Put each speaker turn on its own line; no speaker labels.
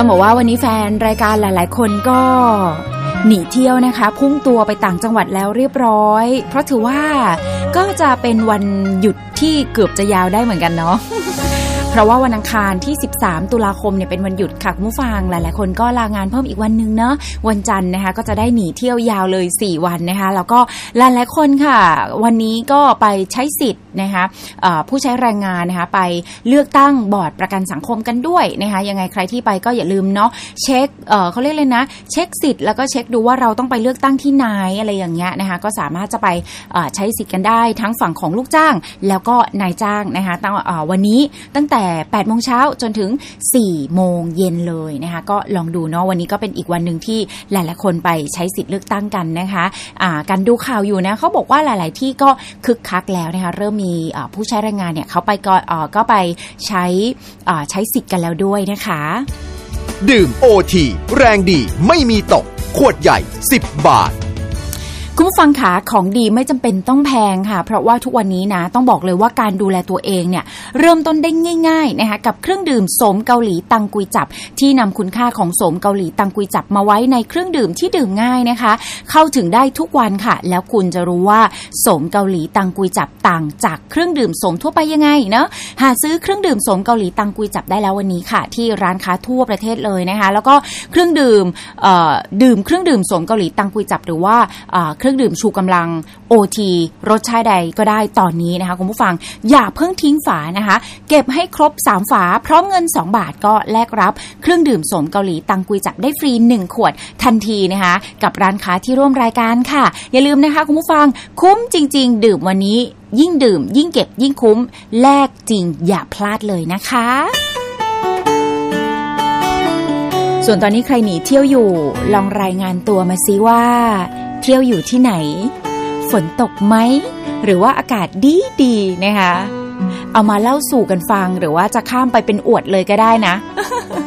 ต้องบอกว่าวันนี้แฟนรายการหลายๆคนก็หนีเที่ยวนะคะพุ่งตัวไปต่างจังหวัดแล้วเรียบร้อยเพราะถือว่าก็จะเป็นวันหยุดที่เกือบจะยาวได้เหมือนกันเนาะ เพราะว่าวันอังคารที่13ตุลาคมเนี่ยเป็นวันหยุดค่ะคุณผู้ฟังหลายๆคนก็ลางานเพิ่มอีกวันนึงเนาะวันจันทร์นะคะก็จะได้หนีเที่ยวยาวเลย4วันนะคะแล้วก็หลายๆคนค่ะวันนี้ก็ไปใช้สิทธิ์นะคะผู้ใช้แรงงานนะคะไปเลือกตั้งบอร์ดประกันสังคมกันด้วยนะคะยังไงใครที่ไปก็อย่าลืมเนาะเช็คเขาเรียกเลยนะเช็คสิทธิ์แล้วก็เช็คดูว่าเราต้องไปเลือกตั้งที่ไหนอะไรอย่างเงี้ยนะคะก็สามารถจะไปใช้สิทธิ์กันได้ทั้งฝั่งของลูกจ้างแล้วก็นายจ้างนะคะตั้งวันนี้ตั้งแต่8 โมงเช้าจนถึง4 โมงเย็นเลยนะคะก็ลองดูเนาะวันนี้ก็เป็นอีกวันนึงที่หลายๆคนไปใช้สิทธิ์เลือกตั้งกันนะคะการดูข่าวอยู่นะเขาบอกว่าหลายๆที่ก็คึกคักแล้วนะคะเริ่มมีผู้ใช้แรงงานเนี่ยเขาไปก็ไปใช้สิทธิ์กันแล้วด้วยนะคะ
ดื่ม OT แรงดีไม่มีตกขวดใหญ่10 บาท
คุณผู้ฟังขาของดีไม่จำเป็นต้องแพงค่ะเพราะว่าทุกวันนี้นะต้องบอกเลยว่าการดูแลตัวเองเนี่ยเริ่มต้นได้ง่ายๆนะคะกับเครื่องดื่มโสมเกาหลีตังกุยจับที่นำคุณค่าของโสมเกาหลีตังกุยจับมาไว้ในเครื่องดื่มที่ดื่มง่ายนะคะเข้าถึงได้ทุกวันค่ะแล้วคุณจะรู้ว่าโสมเกาหลีตังกุยจับต่างจากเครื่องดื่มโสมทั่วไปยังไงเนาะหาซื้อเครื่องดื่มโสมเกาหลีตังกุยจับได้แล้ววันนี้ค่ะที่ร้านค้าทั่วประเทศเลยนะคะแล้วก็เครื่องดื่มเครื่องดื่มโสมเกาหลีตังกุยจับหรือว่าเครื่องดื่มชูกำลัง OT รสชาติใดก็ได้ตอนนี้นะคะคุณผู้ฟังอย่าเพิ่งทิ้งฝานะคะเก็บให้ครบ3ฝาพร้อมเงิน2 บาทก็แลกรับเครื่องดื่มโสมเกาหลีตังกุยจับได้ฟรี1 ขวดทันทีนะคะกับร้านค้าที่ร่วมรายการค่ะอย่าลืมนะคะคุณผู้ฟังคุ้มจริงๆดื่มวันนี้ยิ่งดื่มยิ่งเก็บยิ่งคุ้มแลกจริงอย่าพลาดเลยนะคะส่วนตอนนี้ใครหนีเที่ยวอยู่ลองรายงานตัวมาซิว่าเที่ยวอยู่ที่ไหนฝนตกไหมหรือว่าอากาศดีๆนะคะเอามาเล่าสู่กันฟังหรือว่าจะข้ามไปเป็นอวดเลยก็ได้นะ